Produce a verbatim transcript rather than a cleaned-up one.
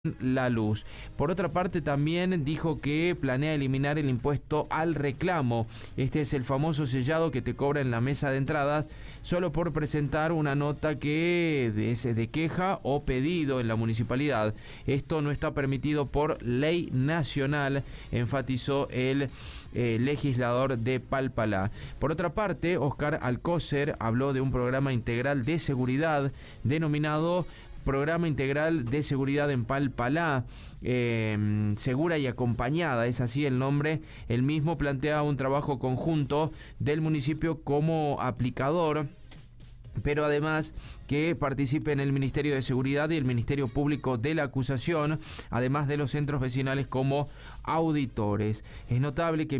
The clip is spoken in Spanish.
la luz. Por otra parte, también dijo que planea eliminar el impuesto al reclamo. Este es el famoso sellado que te cobra en la mesa de entradas solo por presentar una nota que es de queja o pedido en la municipalidad. Esto no está permitido por ley nacional, enfatizó el eh, legislador de Palpalá. Por otra parte, Oscar Alcócer habló de un programa integral de seguridad denominado Programa Integral de Seguridad en Palpalá, eh, segura y acompañada, es así el nombre. El mismo plantea un trabajo conjunto del municipio como aplicador, pero además que participe en el Ministerio de Seguridad y el Ministerio Público de la Acusación, además de los centros vecinales como auditores. Es notable que